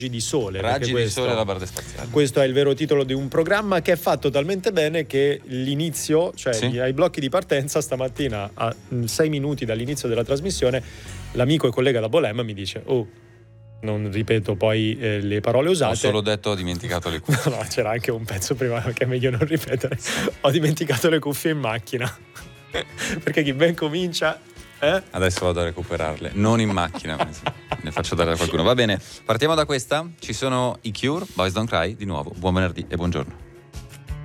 di sole. Raggi di sole alla barra spaziale. Questo è il vero titolo di un programma che è fatto talmente bene che l'inizio, cioè ai blocchi di partenza, stamattina a 6 minuti dall'inizio della trasmissione, l'amico e collega da Bolem mi dice: oh, non ripeto poi le parole usate. Ho solo detto ho dimenticato le cuffie. No, c'era anche un pezzo prima che è meglio non ripetere. Ho dimenticato le cuffie in macchina. Perché chi ben comincia... Adesso vado a recuperarle, non in macchina, ne faccio dare a qualcuno. Va bene, partiamo da questa. Ci sono i Cure, Boys Don't Cry, di nuovo. Buon venerdì e buongiorno.